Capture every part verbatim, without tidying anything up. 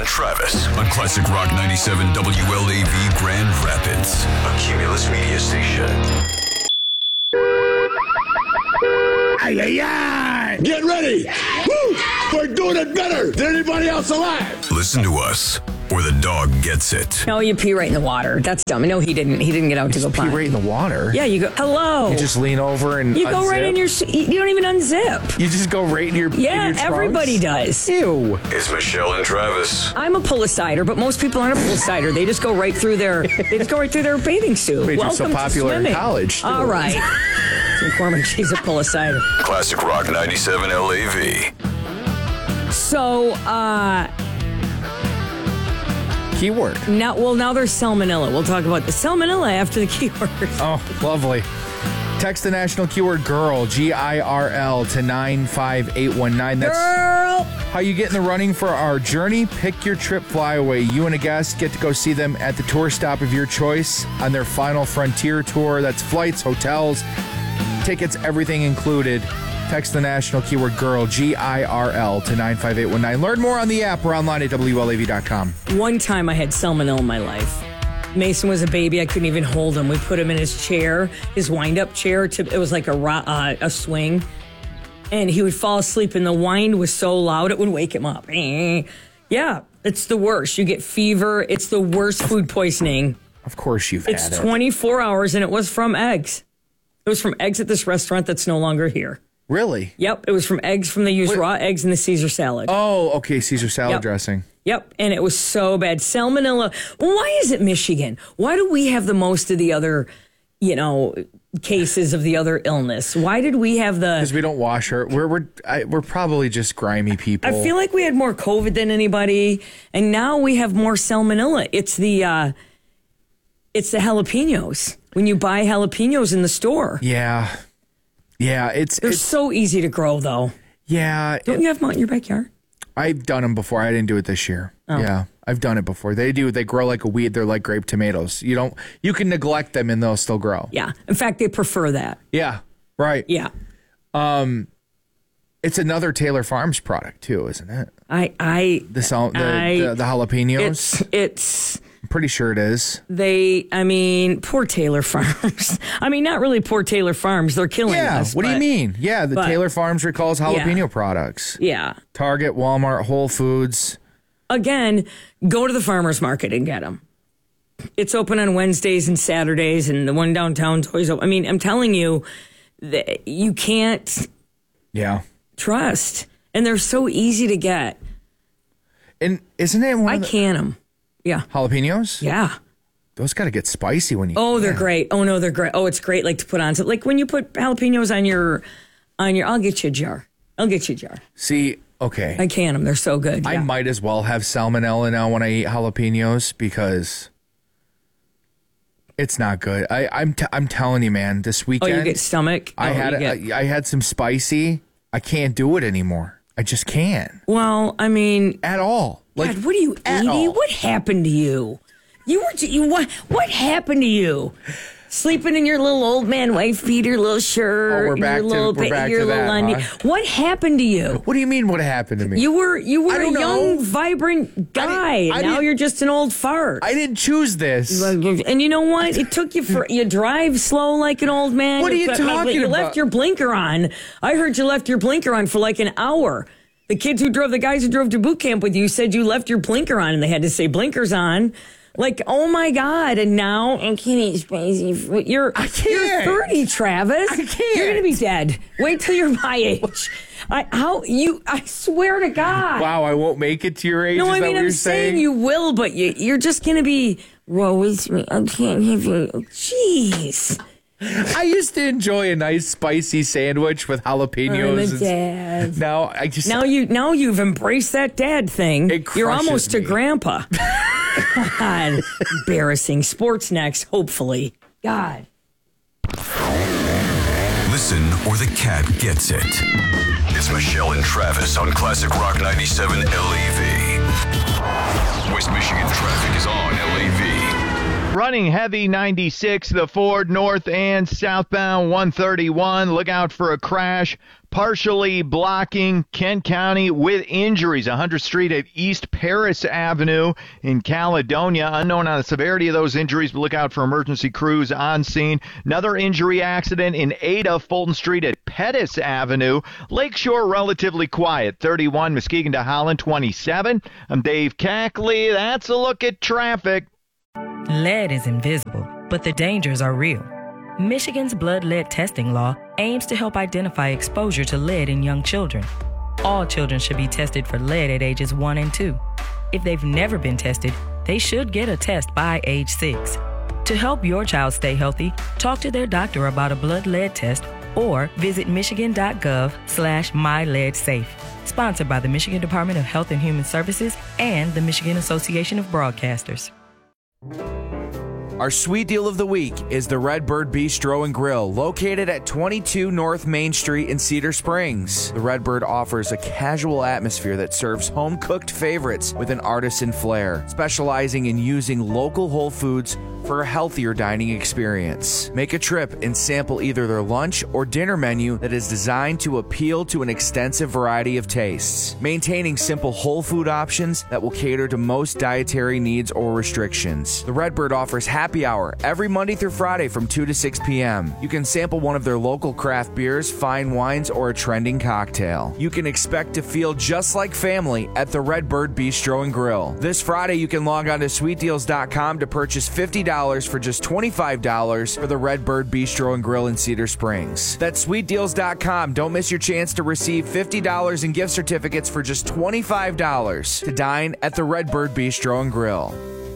Travis on Classic Rock ninety-seven W L A V Grand Rapids, a Cumulus media station. Ay, ay, ay. Get ready. Woo! We're doing it better than anybody else alive. Listen to us, or the dog gets it. No, you pee right in the water. That's dumb. No, he didn't. He didn't get out to go Pee potty. right in the water? Yeah, you go, hello. You just lean over and You go unzip? right in your, you don't even unzip. You just go right in your Yeah, in your everybody trunks? does. Ew. It's Michelle and Travis. I'm a pull-a-sider, but most people aren't a pull-a-sider. They just go right through their, they just go right through their bathing suit. Made you Welcome so popular to in swimming. college, too. All right. So McCormick, she's a pull-a-sider. Classic Rock ninety-seven L A V. So, uh... Keyword. Now, well, now there's salmonella. We'll talk about the salmonella after the keyword. Oh, lovely. Text the national keyword GIRL, G I R L, to nine five eight one nine. That's Girl! how you get in the running for our journey. Pick your trip flyaway. You and a guest get to go see them at the tour stop of your choice on their final frontier tour. That's flights, hotels, tickets, everything included. Text the national keyword GIRL, G I R L, to nine five eight one nine. Learn more on the app or online at W L A V dot com. One time I had salmonella in my life. Mason was a baby. I couldn't even hold him. We put him in his chair, his wind-up chair. To, it was like a, ro- uh, a swing. And he would fall asleep, and the wind was so loud, it would wake him up. Yeah, it's the worst. You get fever. It's the worst food poisoning. Of course you've It's had it. twenty-four hours, and it was from eggs. It was from eggs at this restaurant that's no longer here. Really? Yep, it was from eggs from they used Wait. raw eggs in the Caesar salad. Oh, okay. Caesar salad Yep. dressing. Yep, and it was so bad. Salmonella. Why is it Michigan? Why do we have the most of the other, you know, cases of the other illness? Why did we have the? Because we don't wash our... We're, we're, I, we're probably just grimy people. I feel like we had more COVID than anybody, and now we have more salmonella. It's the, uh, it's the jalapenos. When you buy jalapenos in the store, Yeah. Yeah, it's... they're it's so easy to grow, though. yeah. Don't it- you have them out in your backyard? I've done them before. I didn't do it this year. Oh. Yeah, I've done it before. They do. They grow like a weed. They're like grape tomatoes. You don't. You can neglect them and they'll still grow. Yeah. In fact, they prefer that. Yeah. Right. Yeah. It's another Taylor Farms product too, isn't it? I, I, The sal- the, I- the, the jalapenos. it's, it's. I'm pretty sure it is. They, I mean, poor Taylor Farms. I mean, not really poor Taylor Farms. They're killing Yeah. us. What do you but- mean? Yeah, the but- Taylor Farms recalls jalapeno Yeah. products. Yeah. Target, Walmart, Whole Foods. Again, go to the farmer's market and get them. It's open on Wednesdays and Saturdays, and the one downtown toys open. I mean, I'm telling you, that you can't Yeah. trust. And they're so easy to get. And isn't it one I of the can them. Yeah. jalapenos? Yeah. Those got to get spicy when you. Oh, they're yeah. great. Oh, no, they're great. Oh, it's great, like, to put on. So, like, when you put jalapenos on your, on your, I'll get you a jar. I'll get you a jar. See, okay. I can them. They're so good. I yeah. might as well have salmonella now when I eat jalapenos because it's not good. I, I'm t- I'm telling you, man. This Oh, weekend you get stomach? I Oh, had you a, get- I, I had some spicy. I can't do it anymore. I just can't Well, I mean, at all. Like God, what are you at eating? all. What happened to you? You were you what? What happened to you? Sleeping in your little old man wife beater, little shirt, Oh, we're back your to- little, we're back your to little that, undie. huh? What happened to you? What do you mean? What happened to me? You were you were I a don't young, know. vibrant guy. I and now didn't- you're just an old fart. I didn't choose this. And you know what? It took you for you drive slow like an old man. What are you put- talking You about? left your blinker on. I heard you left your blinker on for like an hour. The kids who drove, the guys who drove to boot camp with you, said you left your blinker on, and they had to say blinkers on. Like, oh my God! And now I can't eat spicy food. You're I can't. you're thirty, Travis. I can't. You're gonna be dead. Wait till you're my age. I how you? I swear to God. Wow, I won't make it to your age. No, Is I that mean what I'm you're saying? saying you will, but you you're just gonna be woe is me. I can't have you. Jeez. I used to enjoy a nice spicy sandwich with jalapenos. I'm a and- dad. Now I just Now you now you've embraced that dad thing. It You're crushes almost a me. grandpa. God, embarrassing. Sports next, hopefully. God. Listen or the cat gets it. It's Michelle and Travis on Classic Rock ninety-seven L A V. West Michigan traffic is on L A V. Running heavy ninety-six, the Ford north and southbound one thirty-one. Look out for a crash. Partially blocking Kent County with injuries. one hundredth Street at East Paris Avenue in Caledonia. Unknown on the severity of those injuries, but look out for emergency crews on scene. Another injury accident in Ada, Fulton Street at Pettis Avenue. Lakeshore relatively quiet. thirty-one, Muskegon to Holland, twenty-seven. I'm Dave Cackley. That's a look at traffic. Lead is invisible, but the dangers are real. Michigan's blood lead testing law aims to help identify exposure to lead in young children. All children should be tested for lead at ages one and two. If they've never been tested, they should get a test by age six. To help your child stay healthy, talk to their doctor about a blood lead test or visit michigan.gov slash myleadsafe. Sponsored by the Michigan Department of Health and Human Services and the Michigan Association of Broadcasters. Our sweet deal of the week is the Redbird Bistro and Grill, located at twenty-two North Main Street in Cedar Springs. The Redbird offers a casual atmosphere that serves home-cooked favorites with an artisan flair, specializing in using local whole foods for a healthier dining experience. Make a trip and sample either their lunch or dinner menu that is designed to appeal to an extensive variety of tastes, maintaining simple whole food options that will cater to most dietary needs or restrictions. The Redbird offers happy hour every Monday through Friday from two to six p.m. You can sample one of their local craft beers, fine wines, or a trending cocktail. You can expect to feel just like family at the Redbird Bistro and Grill. This Friday, you can log on to sweet deals dot com to purchase fifty dollars for just twenty-five dollars for the Redbird Bistro and Grill in Cedar Springs. That's sweet deals dot com. Don't miss your chance to receive fifty dollars in gift certificates for just twenty-five dollars to dine at the Redbird Bistro and Grill.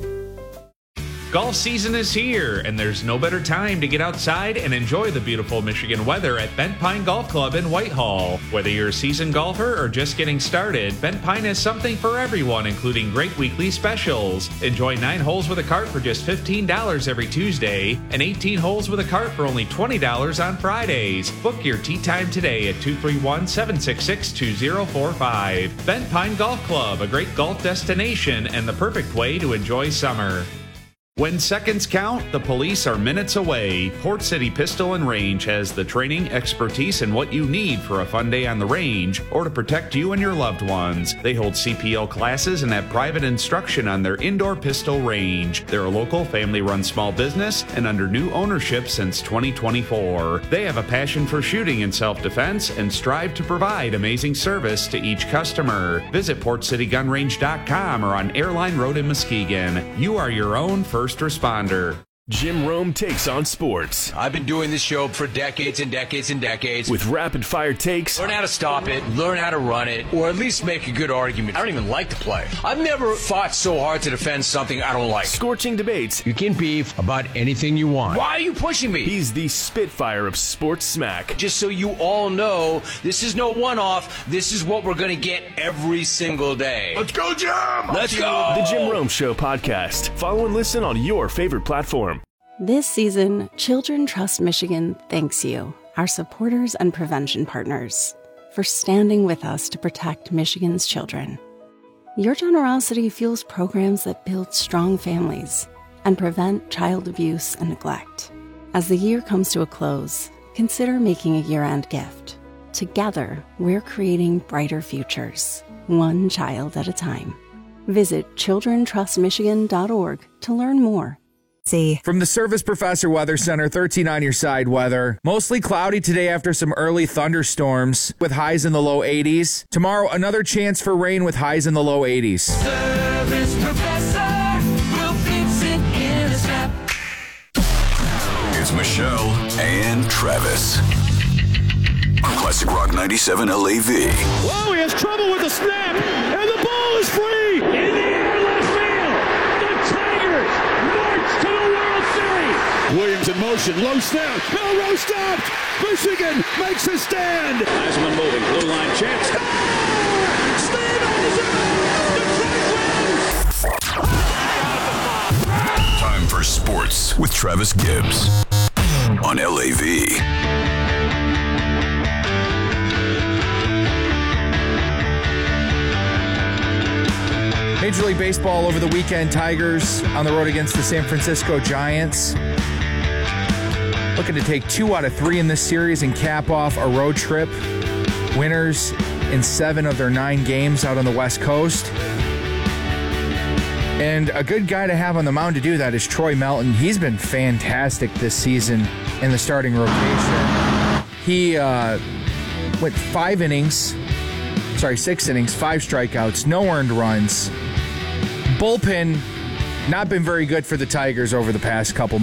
Golf season is here, and there's no better time to get outside and enjoy the beautiful Michigan weather at Bent Pine Golf Club in Whitehall. Whether you're a seasoned golfer or just getting started, Bent Pine has something for everyone, including great weekly specials. Enjoy nine holes with a cart for just fifteen dollars every Tuesday, and eighteen holes with a cart for only twenty dollars on Fridays. Book your tee time today at two three one, seven six six, two zero four five. Bent Pine Golf Club, a great golf destination and the perfect way to enjoy summer. When seconds count, the police are minutes away. Port City Pistol and Range has the training, expertise, and what you need for a fun day on the range or to protect you and your loved ones. They hold C P L classes and have private instruction on their indoor pistol range. They're a local family-run small business and under new ownership since twenty twenty-four. They have a passion for shooting and self-defense and strive to provide amazing service to each customer. Visit port city gun range dot com or on Airline Road in Muskegon. You are your own first responder. Jim Rome takes on sports. I've been doing this show for decades and decades and decades. With rapid-fire takes. Learn how to stop it, learn how to run it, or at least make a good argument. I don't even like to play. I've never fought so hard to defend something I don't like. Scorching debates. You can beef about anything you want. Why are you pushing me? He's the Spitfire of sports smack. Just so you all know, this is no one-off. This is what we're going to get every single day. Let's go, Jim! Let's go! The Jim Rome Show podcast. Follow and listen on your favorite platform. This season, Children Trust Michigan thanks you, our supporters and prevention partners, for standing with us to protect Michigan's children. Your generosity fuels programs that build strong families and prevent child abuse and neglect. As the year comes to a close, consider making a year-end gift. Together, we're creating brighter futures, one child at a time. Visit children trust michigan dot org to learn more. From the Service Professor Weather Center, thirteen on your side weather. Mostly cloudy today after some early thunderstorms with highs in the low eighties. Tomorrow, another chance for rain with highs in the low eighties. Service Professor will fix it in a snap. It's Michelle and Travis. On Classic Rock ninety-seven L A V. Whoa, he has trouble with the snap, and the ball is free! In the air, left field! The Tigers march to the World Series! Williams in motion, low snap, Melrose stopped! Michigan makes a stand! Heisman moving, blue line chance. Score! Stevens! Detroit wins! Time for sports with Travis Gibbs on L A V. Major League Baseball over the weekend. Tigers on the road against the San Francisco Giants. Looking to take two out of three in this series and cap off a road trip. Winners in seven of their nine games out on the West Coast. And a good guy to have on the mound to do that is Troy Melton. He's been fantastic this season in the starting rotation. He uh, went five innings, sorry, six innings, five strikeouts, no earned runs. Bullpen, not been very good for the Tigers over the past couple months.